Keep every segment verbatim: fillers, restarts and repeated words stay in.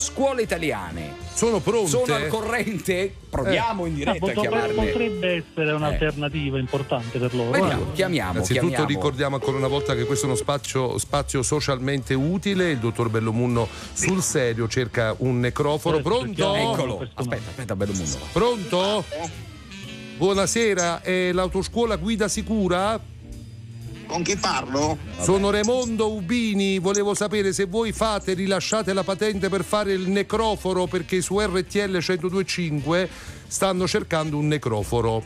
Scuole italiane sono pronte? Sono al corrente? Proviamo eh. in diretta no, a chiamarle. Potrebbe essere un'alternativa eh. importante per loro. Vediamo, chiamiamo. Innanzitutto chiamiamo. ricordiamo ancora una volta che questo è uno spazio, spazio socialmente utile. Il dottor Bellomunno sul serio cerca un necroforo. Pronto? Eccolo. Aspetta, aspetta, Bellomunno. Pronto? Buonasera, è l'autoscuola Guida Sicura? Con chi parlo? Sono Raimondo Ubini, volevo sapere se voi fate, rilasciate la patente per fare il necroforo, perché su R T L centodue e cinque stanno cercando un necroforo.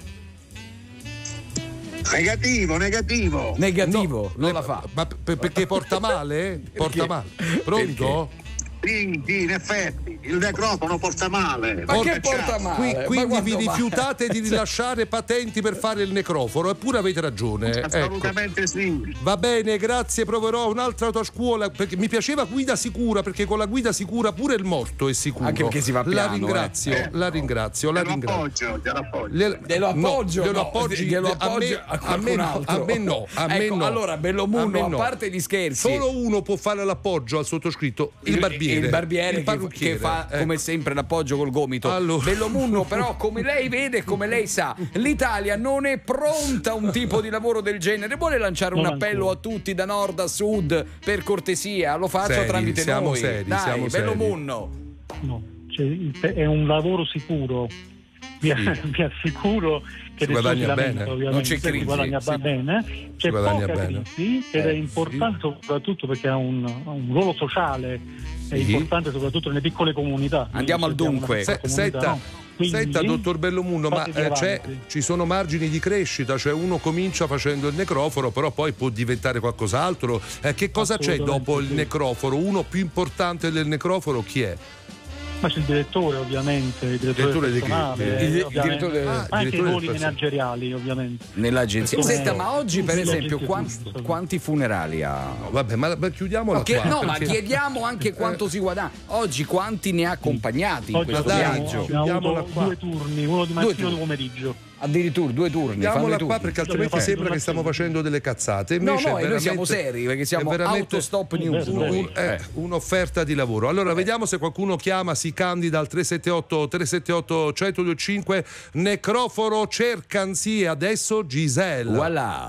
Negativo, negativo. Negativo, no, non le, la fa. Ma p- perché porta male? Porta male. Pronto? Perché? Sì, sì, in effetti, il necrofono porta male. Ma porta che porta male? Qui, quindi vi rifiutate di rilasciare patenti per fare il necroforo, eppure avete ragione. Assolutamente ecco. Sì. Va bene, grazie, proverò un'altra autoscuola, perché mi piaceva Guida Sicura, perché con la guida sicura pure il morto è sicuro. Anche perché si va piano, La ringrazio, eh. la ringrazio, la ringrazio. Glielo appoggio, Le, glielo appoggio, no, glielo no, appoggi, glielo a me, appoggio a, a me no, a me no, a me ecco, no. Allora, Bellomunno, a, a no. parte gli scherzi, solo uno può fare l'appoggio al sottoscritto, il barbiere. Il barbiere il che, che fa ecco. come sempre l'appoggio col gomito. Allora. Bellomunno, però, come lei vede, come lei sa, l'Italia non è pronta a un tipo di lavoro del genere. Vuole lanciare un Non appello ancora. a tutti da nord a sud, per cortesia? Lo faccio Seri, tramite siamo noi. seri, Dai, siamo seri. Bellomunno. No, cioè, è un lavoro sicuro. Vi, vi assicuro che Si guadagna bene. Non c'è crisi. si guadagna Sì. bene, c'è guadagna poca bene. crisi ed Eh, è importante soprattutto perché ha un, ha un ruolo sociale, è Sì. importante soprattutto nelle piccole comunità. Andiamo al Noi abbiamo dunque. una Se- piccola comunità, senta, no? Quindi, senta, dottor Bellomunno, ma fatevi eh, c'è, avanti. ci sono margini di crescita, cioè uno comincia facendo il necroforo, però poi può diventare qualcos'altro. Eh, che cosa c'è Assolutamente dopo il sì. necroforo? Uno più importante del necroforo chi è? Ma c'è il direttore ovviamente, il direttore, Direttore di che? personale, Il- il ovviamente. direttore- Ah, anche i direttore ruoli del manageriali ovviamente. Nell'agenzia. Come- Senta, ma oggi per nell'agenzia esempio di quanti, tutto. quanti funerali ha? No, vabbè, ma, ma chiudiamola No, che- qua. no, ma perché- chiediamo anche quanto si guadagna. Oggi quanti ne ha accompagnati in Oggi questo dai, abbiamo, viaggio? abbiamo chiudiamola avuto qua. due turni, uno di Due mattino e turni. uno di pomeriggio. Addirittura due turni. Chiudiamola fammi qua tutti. perché altrimenti Dove sembra fai? che stiamo facendo delle cazzate. No, Invece no, è e noi siamo veramente- seri perché siamo è veramente Autostop News. un- noi. un- eh, un'offerta di lavoro. Allora vediamo se qualcuno chiama, si candida al tre sette otto tre sette otto uno zero due cinque. Necroforo cercanzi. Adesso Giselle. Voilà.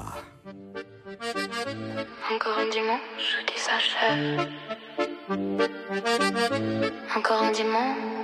Encore un dimanche qui s'achève. Encore un dimanche